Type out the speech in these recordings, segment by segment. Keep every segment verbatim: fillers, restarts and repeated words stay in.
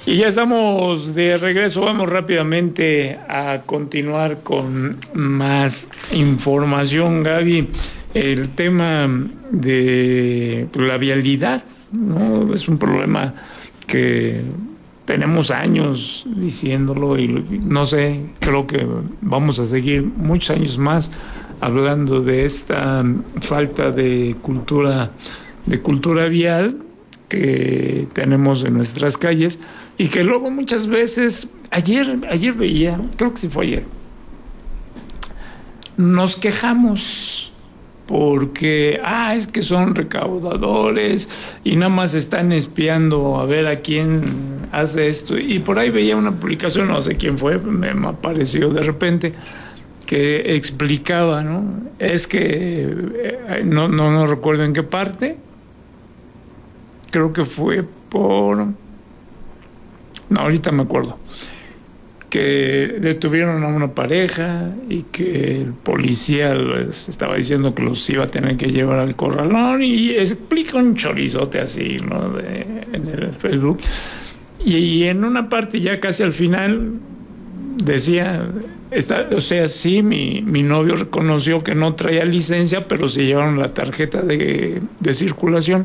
Y ya estamos de regreso, vamos rápidamente a continuar con más información, Gaby. El tema de la vialidad, ¿no? Es un problema que tenemos años diciéndolo y no sé, creo que vamos a seguir muchos años más hablando de esta falta de cultura, de cultura vial que tenemos en nuestras calles y que luego muchas veces, ayer, ayer veía, creo que sí fue ayer, nos quejamos porque, ah, es que son recaudadores y nada más están espiando a ver a quién hace esto. Y por ahí veía una publicación, no sé quién fue, me, me apareció de repente, que explicaba, ¿no? Es que, eh, no, no, no recuerdo en qué parte, creo que fue por... No, ahorita me acuerdo. Que detuvieron a una pareja y que el policía les estaba diciendo que los iba a tener que llevar al corralón y explica un chorizote así, ¿no? De, en el Facebook. Y, y en una parte ya casi al final decía, está, o sea, sí, mi, mi novio reconoció que no traía licencia, pero se llevaron la tarjeta de, de circulación.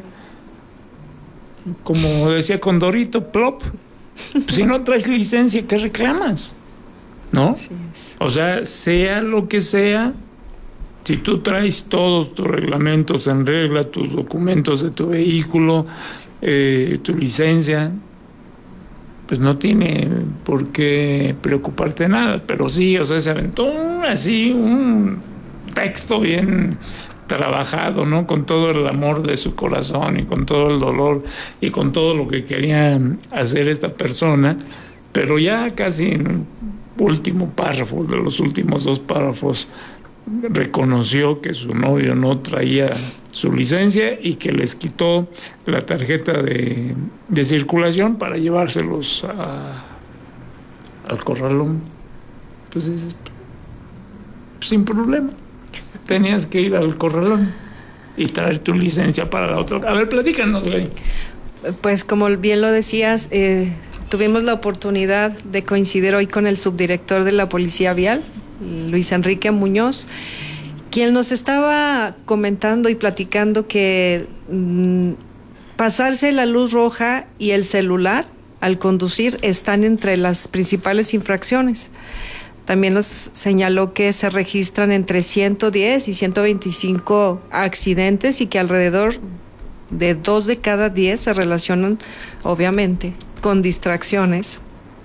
Como decía Condorito, plop. Pues si no traes licencia, ¿qué reclamas? ¿No? O sea, sea lo que sea, si tú traes todos tus reglamentos en regla, tus documentos de tu vehículo, eh, tu licencia, pues no tiene por qué preocuparte nada. Pero sí, o sea, se aventó así un texto bien trabajado, ¿no? Con todo el amor de su corazón y con todo el dolor y con todo lo que quería hacer esta persona, pero ya casi en el último párrafo, de los últimos dos párrafos, reconoció que su novio no traía su licencia y que les quitó la tarjeta de, de circulación para llevárselos a, al corralón. Pues es, sin problema. Tenías que ir al corralón y traer tu licencia para la otra. A ver, platícanos, güey. Pues como bien lo decías, eh, tuvimos la oportunidad de coincidir hoy con el subdirector de la Policía Vial, Luis Enrique Muñoz, quien nos estaba comentando y platicando que mmm, pasarse la luz roja y el celular al conducir están entre las principales infracciones. También nos señaló que se registran entre ciento diez y ciento veinticinco accidentes y que alrededor de dos de cada diez se relacionan, obviamente, con distracciones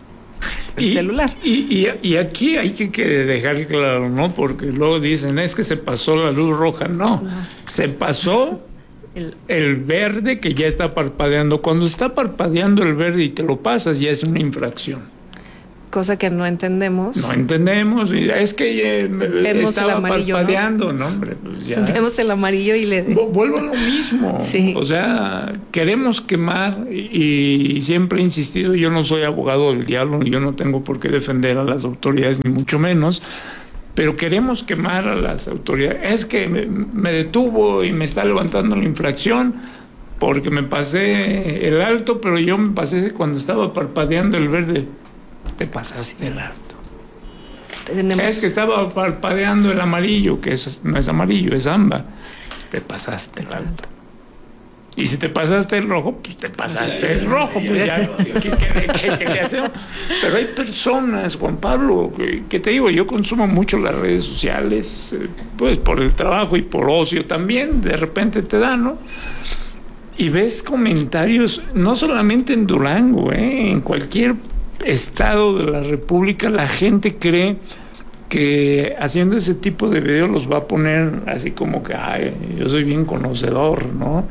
del y, celular. Y, y, y aquí hay que, que dejar claro, ¿no? Porque luego dicen, es que se pasó la luz roja. No, no. Se pasó el, el verde que ya está parpadeando. Cuando está parpadeando el verde y te lo pasas, ya es una infracción. Cosa que no entendemos. No entendemos. Es que eh, vemos estaba el amarillo, parpadeando, ¿no? ¿no? Hombre, pues ya. Vemos el amarillo y le... Vuelvo a lo mismo. Sí. O sea, queremos quemar y, y siempre he insistido, yo no soy abogado del diablo, yo no tengo por qué defender a las autoridades, ni mucho menos, pero queremos quemar a las autoridades. Es que me, me detuvo y me está levantando la infracción porque me pasé el alto, pero yo me pasé cuando estaba parpadeando el verde. Te pasaste el alto. Tenemos... Es que estaba parpadeando el amarillo, que es, no es amarillo, es ámbar. Te pasaste el alto. Y si te pasaste el rojo, pues te pasaste el rojo. Pues ya, ¿qué, qué, qué, qué le hacemos? Pero hay personas, Juan Pablo, que, que te digo, yo consumo mucho las redes sociales, eh, pues por el trabajo y por ocio también, de repente te da, ¿no? Y ves comentarios, no solamente en Durango, eh, en cualquier estado de la República, la gente cree que haciendo ese tipo de videos los va a poner así como que, ay, yo soy bien conocedor, ¿no?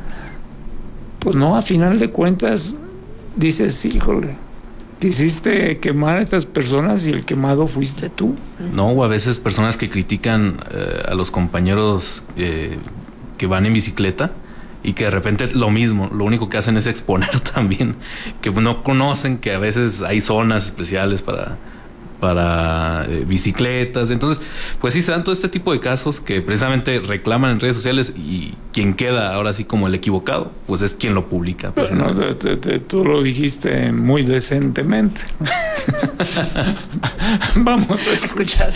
Pues no, a final de cuentas dices, híjole, quisiste quemar a estas personas y el quemado fuiste tú. No, o a veces personas que critican eh, a los compañeros eh, que van en bicicleta y que de repente lo mismo, lo único que hacen es exponer también, que no conocen que a veces hay zonas especiales para, para eh, bicicletas. Entonces, pues sí se dan todo este tipo de casos que precisamente reclaman en redes sociales, y quien queda ahora sí como el equivocado, pues es quien lo publica. Pero no, te, te, te, tú lo dijiste muy decentemente. Vamos a escuchar.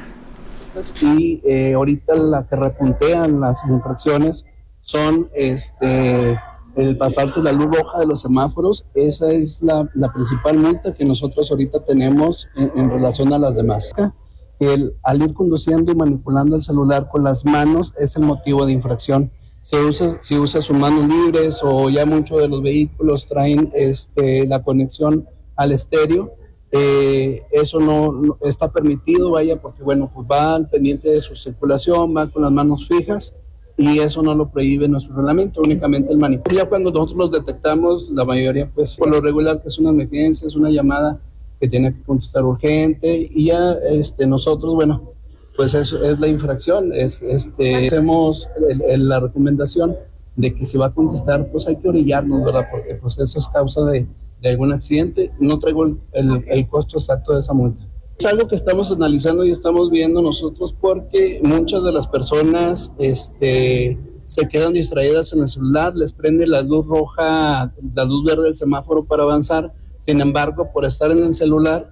Y eh, ahorita la que repuntean las infracciones son este el pasarse la luz roja de los semáforos. Esa es la, la principal multa que nosotros ahorita tenemos en, en relación a las demás. El, al ir conduciendo y manipulando el celular con las manos es el motivo de infracción. Se usa, si usa sus manos libres, o ya muchos de los vehículos traen este, la conexión al estéreo, eh, eso no, no está permitido, vaya, porque bueno, pues van pendiente de su circulación, van con las manos fijas, y eso no lo prohíbe nuestro reglamento, únicamente el manipulación. Ya cuando nosotros los detectamos, la mayoría, pues por lo regular, que es una emergencia, es una llamada que tiene que contestar urgente, y ya este, nosotros, bueno, pues eso es la infracción. Es, este, hacemos el, el, la recomendación de que si va a contestar, pues hay que orillarnos, ¿verdad? Porque pues eso es causa de, de algún accidente. No traigo el, el, el costo exacto de esa multa. Es algo que estamos analizando y estamos viendo nosotros, porque muchas de las personas este, se quedan distraídas en el celular, les prende la luz roja, la luz verde del semáforo para avanzar. Sin embargo, por estar en el celular,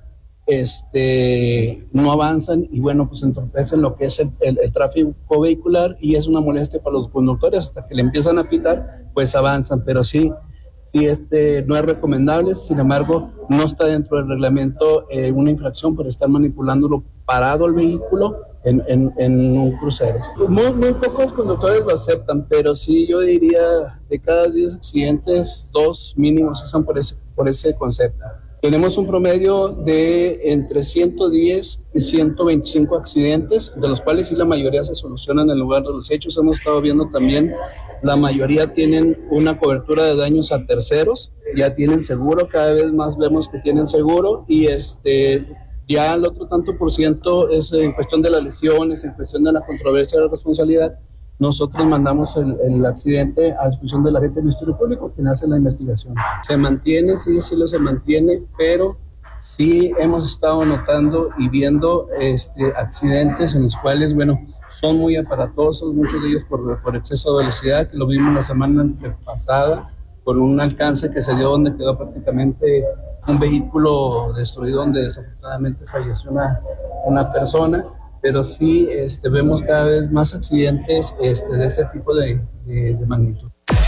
este, no avanzan, y bueno, pues entorpecen lo que es el, el, el tráfico vehicular, y es una molestia para los conductores. Hasta que le empiezan a pitar, pues avanzan, pero sí, sí este, no es recomendable. Sin embargo, no está dentro del reglamento eh, una infracción por estar manipulándolo parado el vehículo en, en, en un crucero. Muy, muy pocos conductores lo aceptan, pero sí, yo diría de cada diez accidentes, dos mínimos usan por ese, por ese concepto. Tenemos un promedio de entre ciento diez y ciento veinticinco accidentes, de los cuales sí la mayoría se solucionan en el lugar de los hechos. Hemos estado viendo también, la mayoría tienen una cobertura de daños a terceros, ya tienen seguro, cada vez más vemos que tienen seguro, y este ya el otro tanto por ciento es en cuestión de las lesiones, en cuestión de la controversia de la responsabilidad. Nosotros mandamos el, el accidente a disposición del agente del Ministerio Público, quien hace la investigación. Se mantiene, sí, sí lo se mantiene, pero sí hemos estado notando y viendo este, accidentes en los cuales, bueno, son muy aparatosos, muchos de ellos por, por exceso de velocidad, que lo vimos la semana pasada, por un alcance que se dio donde quedó prácticamente un vehículo destruido, donde desafortunadamente falleció una, una persona. Pero sí este, vemos cada vez más accidentes este, de ese tipo de, de, de magnitud.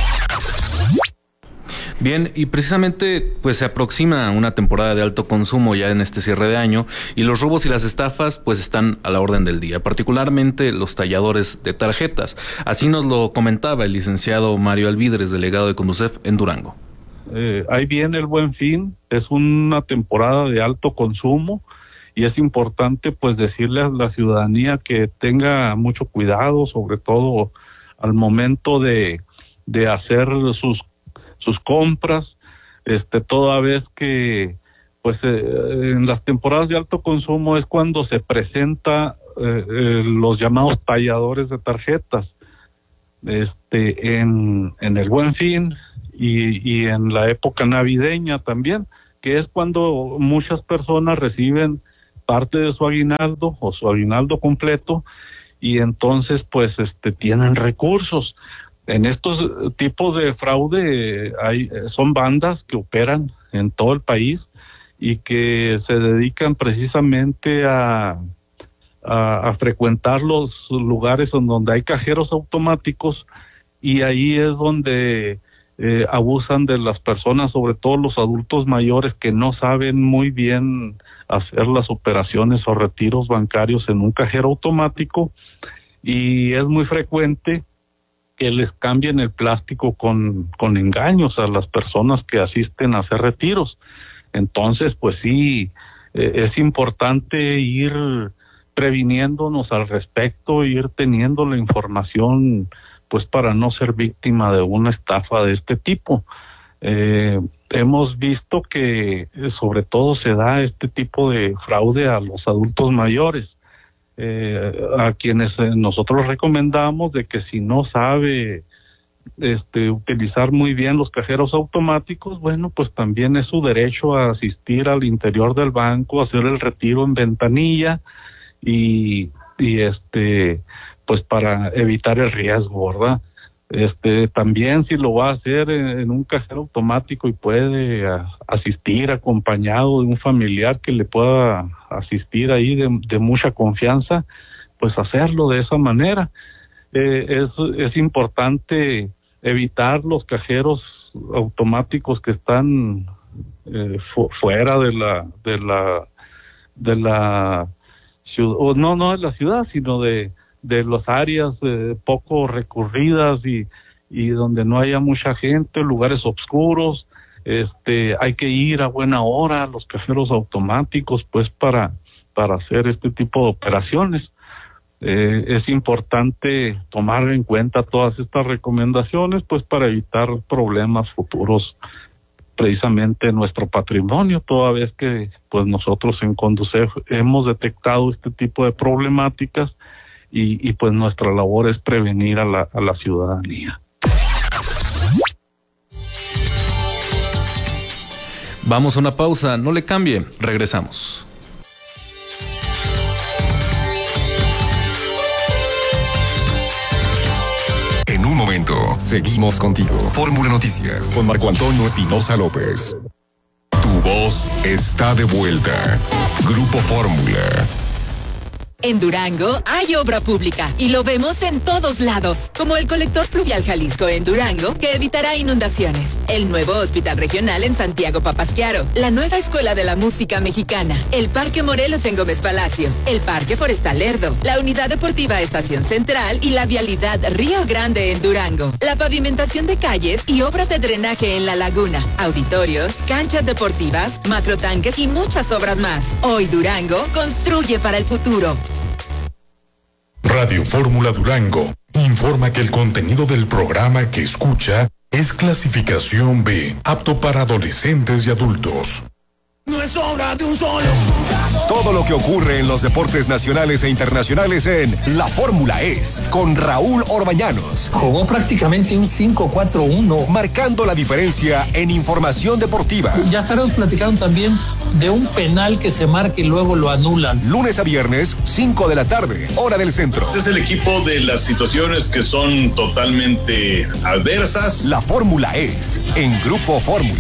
Bien, y precisamente pues se aproxima una temporada de alto consumo ya en este cierre de año, y los robos y las estafas pues están a la orden del día, particularmente los talladores de tarjetas. Así nos lo comentaba el licenciado Mario Alvidres, delegado de Conducef en Durango. Eh, ahí viene el Buen Fin, es una temporada de alto consumo, y es importante pues decirle a la ciudadanía que tenga mucho cuidado, sobre todo al momento de, de hacer sus, sus compras, este, toda vez que pues eh, en las temporadas de alto consumo es cuando se presenta eh, eh, los llamados talladores de tarjetas, este, en, en el Buen Fin y, y en la época navideña también, que es cuando muchas personas reciben parte de su aguinaldo o su aguinaldo completo, y entonces pues este tienen recursos. En estos tipos de fraude hay son bandas que operan en todo el país y que se dedican precisamente a a, a frecuentar los lugares en donde hay cajeros automáticos, y ahí es donde eh, abusan de las personas, sobre todo los adultos mayores que no saben muy bien hacer las operaciones o retiros bancarios en un cajero automático, y es muy frecuente que les cambien el plástico con, con engaños a las personas que asisten a hacer retiros. Entonces, pues sí, eh, es importante ir previniéndonos al respecto, ir teniendo la información, pues para no ser víctima de una estafa de este tipo. Eh, hemos visto que sobre todo se da este tipo de fraude a los adultos mayores, eh, a quienes nosotros recomendamos de que si no sabe este, utilizar muy bien los cajeros automáticos, bueno, pues también es su derecho a asistir al interior del banco, hacer el retiro en ventanilla y, y este, pues para evitar el riesgo, ¿verdad? Este, también si lo va a hacer en, en un cajero automático y puede a, asistir acompañado de un familiar que le pueda asistir ahí de, de mucha confianza, pues hacerlo de esa manera. Eh, es, es importante evitar los cajeros automáticos que están eh, fu fuera de la de la de la ciudad, o no no de la ciudad, sino de de las áreas eh, poco recurridas y y donde no haya mucha gente, lugares oscuros. Este, hay que ir a buena hora a los cajeros automáticos, pues para para hacer este tipo de operaciones. Eh, es importante tomar en cuenta todas estas recomendaciones, pues para evitar problemas futuros, precisamente en nuestro patrimonio, toda vez que pues nosotros en Conducef hemos detectado este tipo de problemáticas y, y pues nuestra labor es prevenir a la, a la ciudadanía. Vamos a una pausa, no le cambie, regresamos. En un momento, seguimos contigo. Fórmula Noticias con Marco Antonio Espinosa López. Tu voz está de vuelta. Grupo Fórmula. En Durango hay obra pública y lo vemos en todos lados, como el colector pluvial Jalisco en Durango, que evitará inundaciones, el nuevo hospital regional en Santiago Papasquiaro, la nueva escuela de la música mexicana, el Parque Morelos en Gómez Palacio, el Parque Forestal Lerdo, la unidad deportiva Estación Central y la vialidad Río Grande en Durango, la pavimentación de calles y obras de drenaje en la laguna, auditorios, canchas deportivas, macrotanques y muchas obras más. Hoy Durango construye para el futuro. Radio Fórmula Durango informa que el contenido del programa que escucha es clasificación B, apto para adolescentes y adultos. No es obra de un solo jugador. Todo lo que ocurre en los deportes nacionales e internacionales en La Fórmula Es, con Raúl Orbañanos. Jugó prácticamente un cinco cuatro uno. Marcando la diferencia en información deportiva. Ya estaremos platicando también de un penal que se marca y luego lo anulan. Lunes a viernes, cinco de la tarde, hora del centro. Este es el equipo de las situaciones que son totalmente adversas. La Fórmula Es, en Grupo Fórmula.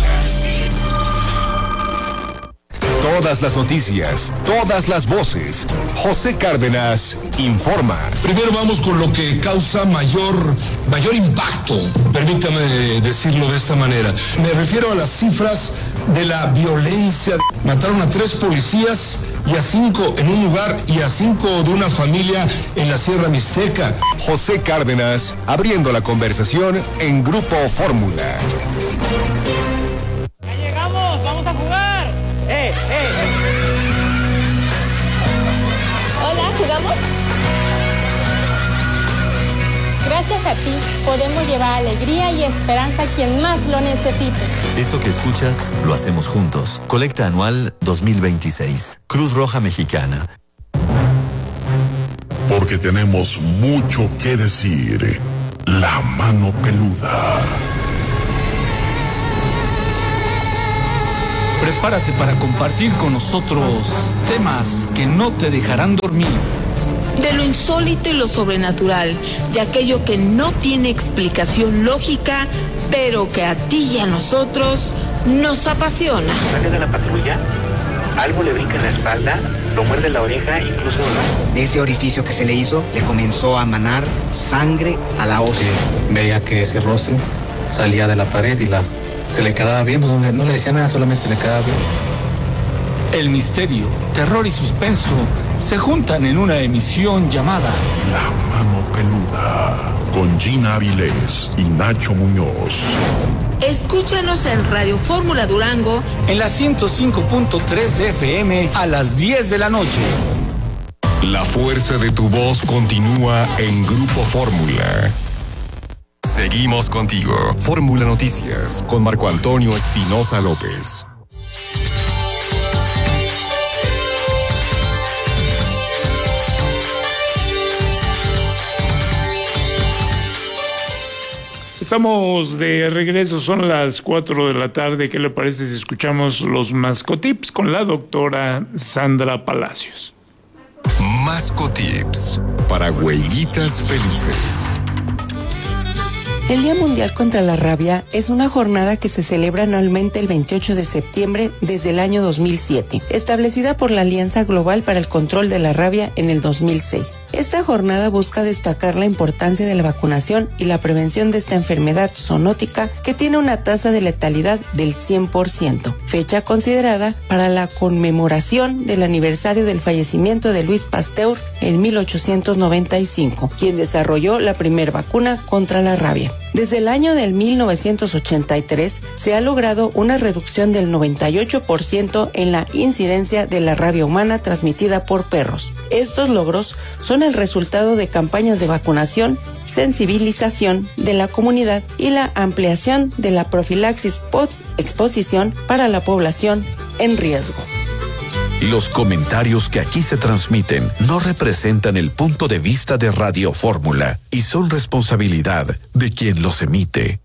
Todas las noticias, todas las voces. José Cárdenas informa. Primero vamos con lo que causa mayor, mayor impacto, permítame decirlo de esta manera. Me refiero a las cifras de la violencia. Mataron a tres policías y a cinco en un lugar y a cinco de una familia en la Sierra Mixteca. José Cárdenas abriendo la conversación en Grupo Fórmula. ¡Ya llegamos! ¡Vamos a jugar! ¡Eh, eh! Hola, ¿jugamos? Gracias a ti, podemos llevar alegría y esperanza a quien más lo necesite. Esto que escuchas, lo hacemos juntos. Colecta anual dos mil veintiséis. Cruz Roja Mexicana. Porque tenemos mucho que decir. La mano peluda. Prepárate para compartir con nosotros temas que no te dejarán dormir. De lo insólito y lo sobrenatural, de aquello que no tiene explicación lógica, pero que a ti y a nosotros nos apasiona. Sale de la patrulla, algo le brinca en la espalda, lo muerde la oreja, incluso... De ese orificio que se le hizo, le comenzó a manar sangre a la ósea. Veía que ese rostro salía de la pared y la... se le quedaba viendo, no le, no le decía nada, solamente se le quedaba viendo. El misterio, terror y suspenso se juntan en una emisión llamada La Mano Peluda, con Gina Avilés y Nacho Muñoz. Escúchanos en Radio Fórmula Durango en la ciento cinco punto tres de F M a las diez de la noche. La fuerza de tu voz continúa en Grupo Fórmula. Seguimos contigo. Fórmula Noticias con Marco Antonio Espinosa López. Estamos Estamos de regreso, son las cuatro de la tarde. ¿Qué le parece si escuchamos los Mascotips con la doctora Sandra Palacios? Mascotips para huellitas felices. El Día Mundial contra la Rabia es una jornada que se celebra anualmente el veintiocho de septiembre desde el año dos mil siete, establecida por la Alianza Global para el Control de la Rabia en el dos mil seis. Esta jornada busca destacar la importancia de la vacunación y la prevención de esta enfermedad zoonótica que tiene una tasa de letalidad del cien por ciento, fecha considerada para la conmemoración del aniversario del fallecimiento de Luis Pasteur en mil ochocientos noventa y cinco, quien desarrolló la primera vacuna contra la rabia. Desde el año del mil novecientos ochenta y tres se ha logrado una reducción del noventa y ocho por ciento en la incidencia de la rabia humana transmitida por perros. Estos logros son el resultado de campañas de vacunación, sensibilización de la comunidad y la ampliación de la profilaxis post-exposición para la población en riesgo. Los comentarios que aquí se transmiten no representan el punto de vista de Radio Fórmula y son responsabilidad de quien los emite.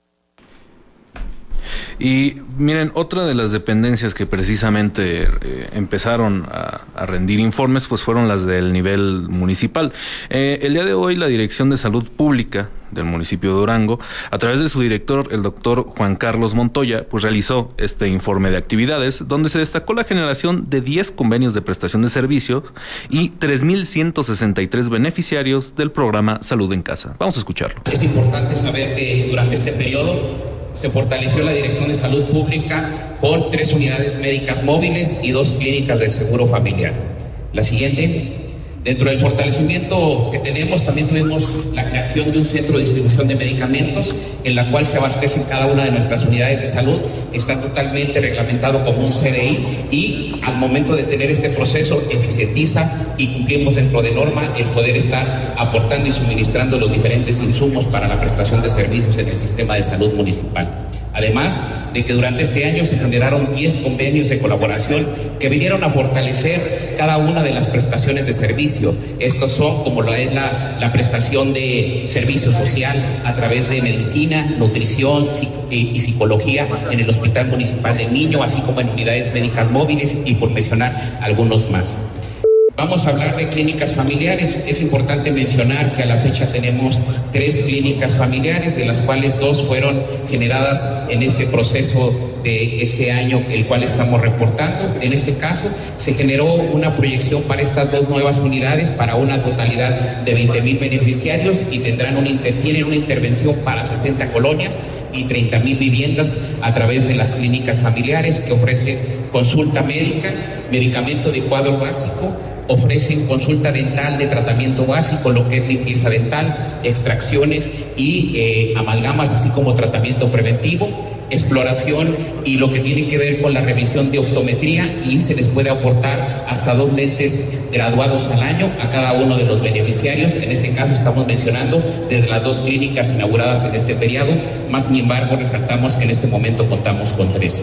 Y miren, otra de las dependencias que precisamente eh, empezaron a, a rendir informes, pues fueron las del nivel municipal. Eh, el día de hoy la Dirección de Salud Pública del municipio de Durango, a través de su director, el doctor Juan Carlos Montoya, pues realizó este informe de actividades, donde se destacó la generación de diez convenios de prestación de servicios y tres mil ciento sesenta y tres beneficiarios del programa Salud en Casa. Vamos a escucharlo. Es importante saber que durante este periodo se fortaleció la Dirección de Salud Pública con tres unidades médicas móviles y dos clínicas del Seguro Familiar. La siguiente. Dentro del fortalecimiento que tenemos, también tuvimos la creación de un centro de distribución de medicamentos, en la cual se abastecen cada una de nuestras unidades de salud. Está totalmente reglamentado como un C D I y al momento de tener este proceso eficientiza y cumplimos dentro de norma el poder estar aportando y suministrando los diferentes insumos para la prestación de servicios en el sistema de salud municipal. Además de que durante este año se generaron diez convenios de colaboración que vinieron a fortalecer cada una de las prestaciones de servicio. Estos son como lo es la, la prestación de servicio social a través de medicina, nutrición y psicología en el Hospital Municipal del Niño, así como en unidades médicas móviles y por mencionar algunos más. Vamos a hablar de clínicas familiares. Es importante mencionar que a la fecha tenemos tres clínicas familiares, de las cuales dos fueron generadas en este proceso de este año, el cual estamos reportando. En este caso, se generó una proyección para estas dos nuevas unidades para una totalidad de veinte mil beneficiarios y tendrán un inter, tienen una intervención para sesenta colonias y treinta mil viviendas a través de las clínicas familiares que ofrecen consulta médica, medicamento de cuadro básico, ofrecen consulta dental de tratamiento básico, lo que es limpieza dental, extracciones y eh, amalgamas, así como tratamiento preventivo, exploración y lo que tiene que ver con la revisión de optometría, y se les puede aportar hasta dos lentes graduados al año a cada uno de los beneficiarios. En este caso estamos mencionando desde las dos clínicas inauguradas en este periodo, más sin embargo resaltamos que en este momento contamos con tres.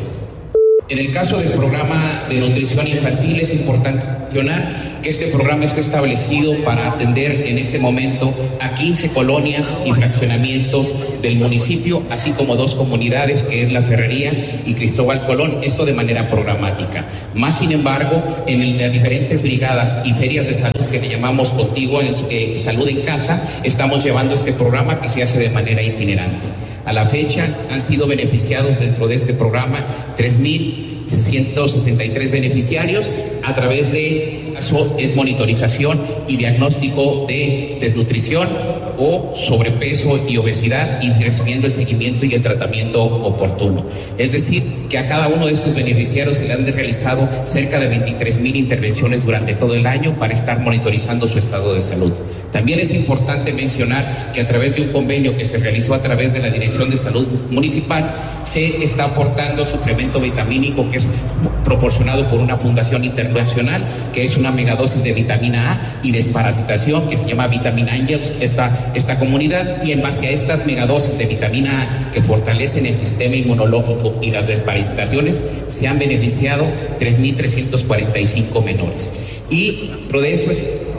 En el caso del programa de nutrición infantil es importante mencionar que este programa está establecido para atender en este momento a quince colonias y fraccionamientos del municipio, así como dos comunidades que es La Ferrería y Cristóbal Colón, esto de manera programática. Más sin embargo, en el, las diferentes brigadas y ferias de salud que le llamamos Contigo en, eh, Salud en Casa, estamos llevando este programa que se hace de manera itinerante. A la fecha han sido beneficiados dentro de este programa tres mil seiscientos sesenta y tres beneficiarios a través de eso es monitorización y diagnóstico de desnutrición o sobrepeso y obesidad y recibiendo el seguimiento y el tratamiento oportuno. Es decir, que a cada uno de estos beneficiarios se le han realizado cerca de veintitrés mil intervenciones durante todo el año para estar monitorizando su estado de salud. También es importante mencionar que a través de un convenio que se realizó a través de la Dirección de Salud Municipal se está aportando suplemento vitamínico que es proporcionado por una fundación internacional, que es una megadosis de vitamina A y desparasitación que se llama Vitamin Angels, esta, esta comunidad, y en base a estas megadosis de vitamina A que fortalecen el sistema inmunológico y las desparasitaciones, se han beneficiado tres mil trescientos cuarenta y cinco menores. Y lo de eso es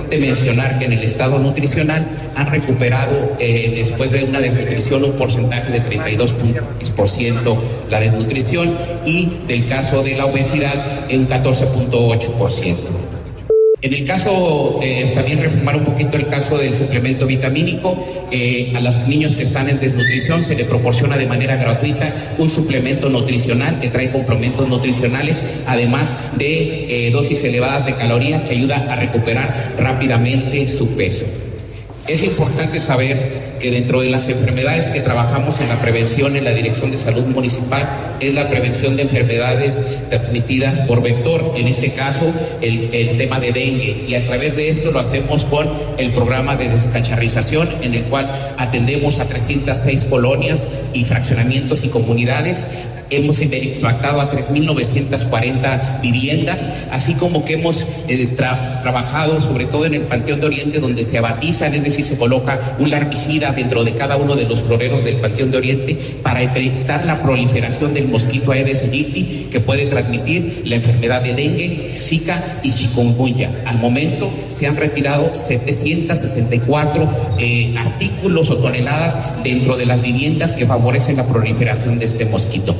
importante mencionar que en el estado nutricional han recuperado eh, después de una desnutrición un porcentaje de treinta y dos por ciento la desnutrición y del caso de la obesidad en un catorce punto ocho por ciento. En el caso, eh, también reformar un poquito el caso del suplemento vitamínico, eh, a los niños que están en desnutrición se les proporciona de manera gratuita un suplemento nutricional que trae complementos nutricionales, además de eh, dosis elevadas de calorías que ayuda a recuperar rápidamente su peso. Es importante saber que dentro de las enfermedades que trabajamos en la prevención en la Dirección de Salud Municipal es la prevención de enfermedades transmitidas por vector, en este caso el, el tema de dengue, y a través de esto lo hacemos con el programa de descacharrización en el cual atendemos a trescientas seis colonias y fraccionamientos y comunidades. Hemos impactado a tres mil novecientas cuarenta viviendas, así como que hemos eh, tra- trabajado sobre todo en el Panteón de Oriente, donde se abatizan, es decir, se coloca un larvicida dentro de cada uno de los floreros del Panteón de Oriente para evitar la proliferación del mosquito Aedes aegypti, que puede transmitir la enfermedad de dengue, zika y chikungunya. Al momento se han retirado setecientos sesenta y cuatro eh, artículos o toneladas dentro de las viviendas que favorecen la proliferación de este mosquito.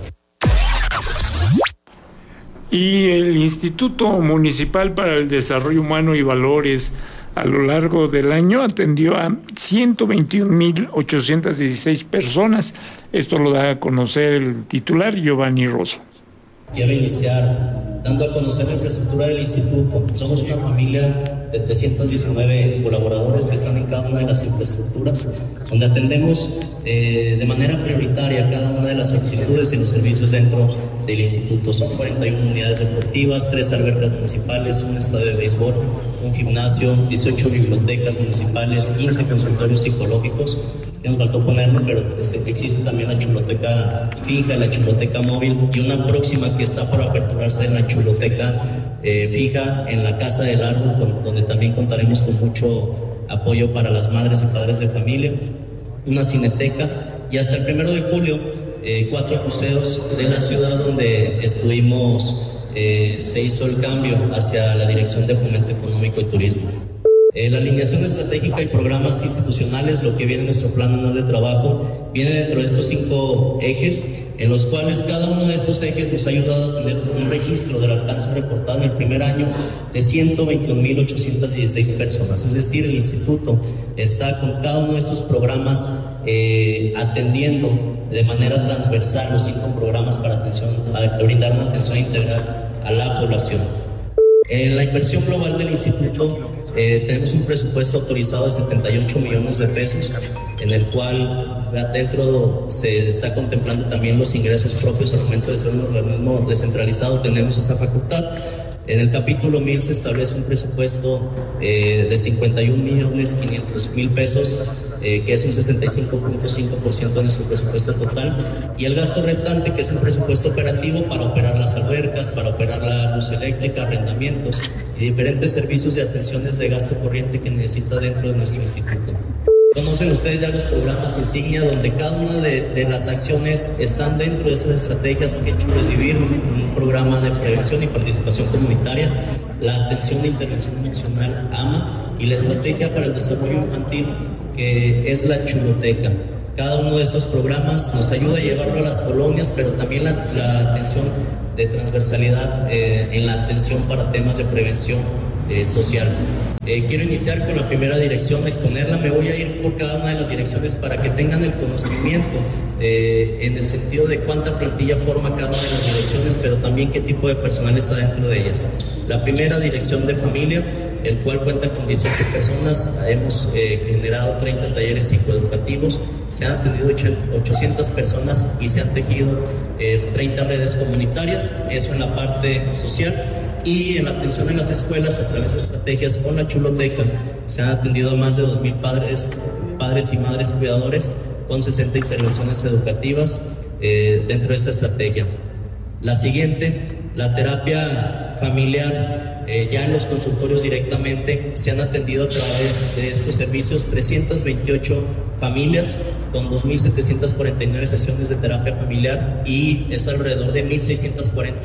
Y el Instituto Municipal para el Desarrollo Humano y Valores a lo largo del año atendió a ciento veintiún mil ochocientas dieciséis personas. Esto lo da a conocer el titular Giovanni Rosso. Quiero iniciar dando a conocer la infraestructura del instituto. Somos una familia de trescientos diecinueve colaboradores que están en cada una de las infraestructuras, donde atendemos eh, de manera prioritaria cada una de las solicitudes y los servicios dentro del instituto. Son cuarenta y una unidades deportivas, tres albercas municipales, un estadio de béisbol, un gimnasio, dieciocho bibliotecas municipales, quince consultorios psicológicos. Ya nos faltó ponerlo, pero este, existe también la chuloteca fija, la chuloteca móvil y una próxima que está por aperturarse en la chuloteca eh, fija en la Casa del Árbol, con, donde también contaremos con mucho apoyo para las madres y padres de familia, una cineteca y hasta el primero de julio eh, cuatro museos de la ciudad donde estuvimos, eh, se hizo el cambio hacia la Dirección de Fomento Económico y Turismo. Eh, la alineación estratégica y programas institucionales, lo que viene en nuestro plan anual de trabajo, viene dentro de estos cinco ejes, en los cuales cada uno de estos ejes nos ha ayudado a tener un registro del alcance reportado en el primer año de ciento veintiún mil ochocientas dieciséis personas. Es decir, el instituto está con cada uno de estos programas eh, atendiendo de manera transversal los cinco programas para atención, a brindar una atención integral a la población. En la inversión global del instituto eh, tenemos un presupuesto autorizado de setenta y ocho millones de pesos, en el cual dentro se está contemplando también los ingresos propios. Al momento de ser un organismo descentralizado tenemos esa facultad. En el capítulo mil se establece un presupuesto eh, de cincuenta y un millones quinientos mil pesos, eh, que es un sesenta y cinco punto cinco por ciento de nuestro presupuesto total, y el gasto restante, que es un presupuesto operativo para operar las albercas, para operar la luz eléctrica, arrendamientos y diferentes servicios de atenciones de gasto corriente que necesita dentro de nuestro instituto. Conocen ustedes ya los programas insignia, donde cada una de, de las acciones están dentro de esas estrategias que he hecho recibir, un, un programa de prevención y participación comunitaria, la atención de intervención emocional A M A y la estrategia para el desarrollo infantil, que es la chuloteca. Cada uno de estos programas nos ayuda a llevarlo a las colonias, pero también la, la atención de transversalidad eh, en la atención para temas de prevención eh, social. Eh, quiero iniciar con la primera dirección, a exponerla. Me voy a ir por cada una de las direcciones para que tengan el conocimiento eh, en el sentido de cuánta plantilla forma cada una de las direcciones, pero también qué tipo de personal está dentro de ellas. La primera, dirección de familia, el cual cuenta con dieciocho personas. Hemos eh, generado treinta talleres psicoeducativos, se han atendido ochocientas personas y se han tejido eh, treinta redes comunitarias, eso en la parte social. Y en la atención en las escuelas, a través de estrategias con la chuloteca, se han atendido a más de dos mil padres, padres y madres cuidadores, con sesenta intervenciones educativas eh, dentro de esta estrategia. La siguiente, la terapia familiar, eh, ya en los consultorios directamente, se han atendido a través de estos servicios trescientas veintiocho familias, con dos mil setecientas cuarenta y nueve sesiones de terapia familiar, y es alrededor de mil seiscientas cuarenta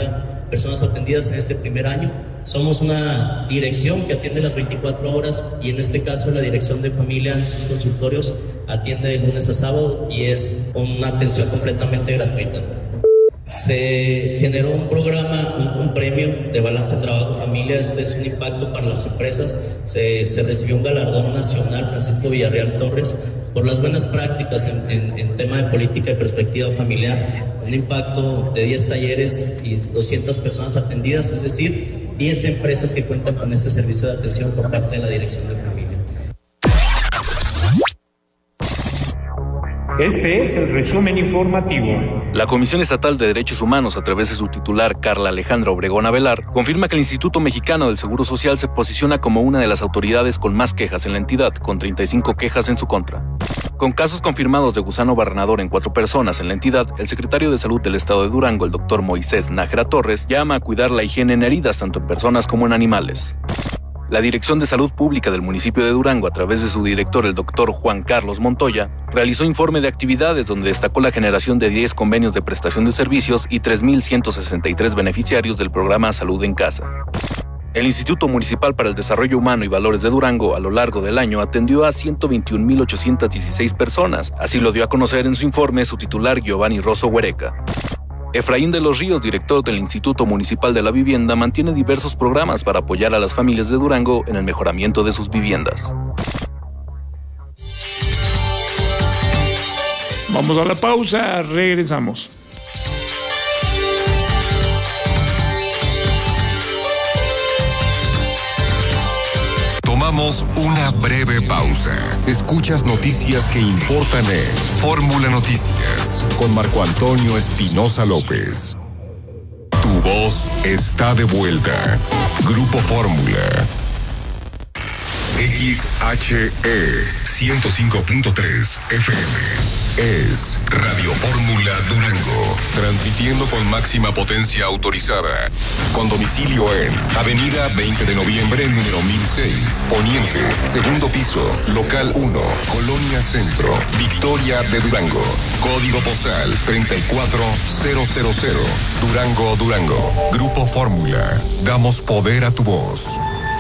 personas atendidas en este primer año. Somos una dirección que atiende las veinticuatro horas y en este caso la dirección de familia en sus consultorios atiende de lunes a sábado y es una atención completamente gratuita. Se generó un programa, un, un premio de balance de trabajo-familia. Este es un impacto para las empresas. Se, se recibió un galardón nacional, Francisco Villarreal Torres, por las buenas prácticas en, en, en tema de política y perspectiva familiar. Un impacto de diez talleres y doscientas personas atendidas, es decir, diez empresas que cuentan con este servicio de atención por parte de la Dirección de Familia. Este es el resumen informativo. La Comisión Estatal de Derechos Humanos, a través de su titular, Carla Alejandra Obregón Avelar, confirma que el Instituto Mexicano del Seguro Social se posiciona como una de las autoridades con más quejas en la entidad, con treinta y cinco quejas en su contra. Con casos confirmados de gusano barrenador en cuatro personas en la entidad, el secretario de Salud del Estado de Durango, el doctor Moisés Nájera Torres, llama a cuidar la higiene en heridas tanto en personas como en animales. La Dirección de Salud Pública del municipio de Durango, a través de su director, el doctor Juan Carlos Montoya, realizó informe de actividades donde destacó la generación de diez convenios de prestación de servicios y tres mil ciento sesenta y tres beneficiarios del programa Salud en Casa. El Instituto Municipal para el Desarrollo Humano y Valores de Durango, a lo largo del año, atendió a ciento veintiún mil ochocientas dieciséis personas. Así lo dio a conocer en su informe su titular, Giovanni Rosso Huereca. Efraín de los Ríos, director del Instituto Municipal de la Vivienda, mantiene diversos programas para apoyar a las familias de Durango en el mejoramiento de sus viviendas. Vamos a la pausa, regresamos. Tomamos una breve pausa. Escuchas noticias que importan en Fórmula Noticias con Marco Antonio Espinosa López. Tu voz está de vuelta. Grupo Fórmula. X H E ciento cinco punto tres F M. Es Radio Fórmula Durango, transmitiendo con máxima potencia autorizada, con domicilio en Avenida veinte de noviembre, número mil seis, Poniente, segundo piso, local uno, Colonia Centro, Victoria de Durango, código postal treinta y cuatro mil, Durango, Durango. Grupo Fórmula, damos poder a tu voz.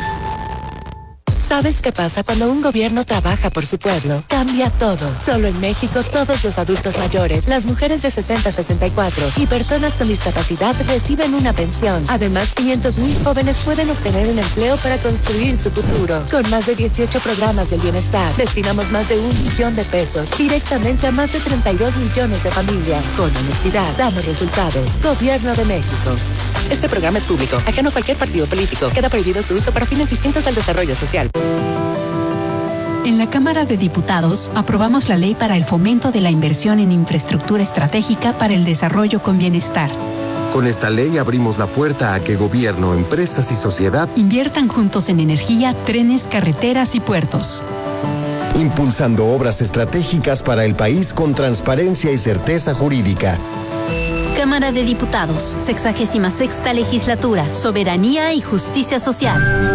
¿Sabes qué pasa cuando un gobierno trabaja por su pueblo? Cambia todo. Solo en México, todos los adultos mayores, las mujeres de sesenta a sesenta y cuatro y personas con discapacidad reciben una pensión. Además, quinientos mil jóvenes pueden obtener un empleo para construir su futuro. Con más de dieciocho programas del bienestar, destinamos más de un millón de pesos directamente a más de treinta y dos millones de familias. Con honestidad, damos resultados. Gobierno de México. Este programa es público, ajeno a cualquier partido político. Queda prohibido su uso para fines distintos al desarrollo social. En la Cámara de Diputados aprobamos la ley para el fomento de la inversión en infraestructura estratégica para el desarrollo con bienestar. Con esta ley abrimos la puerta a que gobierno, empresas y sociedad inviertan juntos en energía, trenes, carreteras y puertos. Impulsando obras estratégicas para el país con transparencia y certeza jurídica. Cámara de Diputados, sexagésima sexta legislatura, soberanía y justicia social.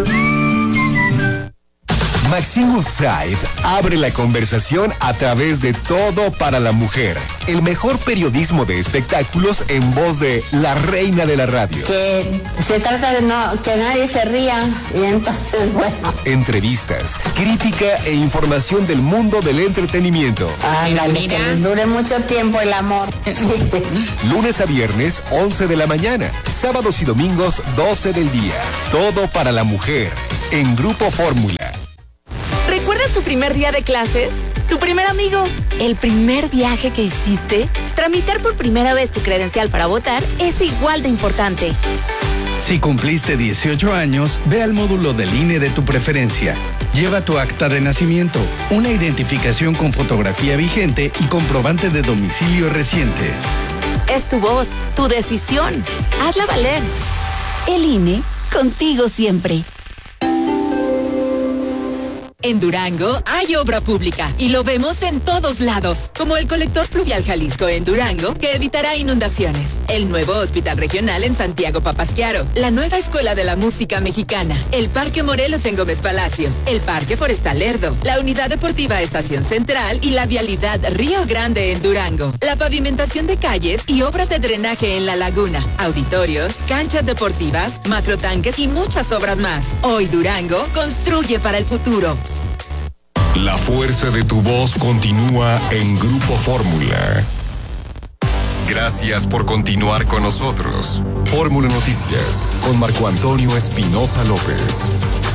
Maxine Woodside abre la conversación a través de Todo para la Mujer, el mejor periodismo de espectáculos en voz de la reina de la radio. Que se trata de no que nadie se ría y entonces, bueno. Entrevistas, crítica e información del mundo del entretenimiento. Ándale, que les dure mucho tiempo el amor. Lunes a viernes, once de la mañana. Sábados y domingos, doce del día. Todo para la Mujer, en Grupo Fórmula. ¿Recuerdas tu primer día de clases? ¿Tu primer amigo? ¿El primer viaje que hiciste? Tramitar por primera vez tu credencial para votar es igual de importante. Si cumpliste dieciocho años, ve al módulo del I N E de tu preferencia. Lleva tu acta de nacimiento, una identificación con fotografía vigente y comprobante de domicilio reciente. Es tu voz, tu decisión. Hazla valer. El I N E, contigo siempre. En Durango hay obra pública y lo vemos en todos lados, como el colector pluvial Jalisco en Durango, que evitará inundaciones, el nuevo hospital regional en Santiago Papasquiaro, la nueva escuela de la música mexicana, el Parque Morelos en Gómez Palacio, el Parque Forestal Lerdo, la unidad deportiva Estación Central y la vialidad Río Grande en Durango, la pavimentación de calles y obras de drenaje en la laguna, auditorios, canchas deportivas, macrotanques y muchas obras más. Hoy Durango construye para el futuro. La fuerza de tu voz continúa en Grupo Fórmula. Gracias por continuar con nosotros. Fórmula Noticias con Marco Antonio Espinosa López.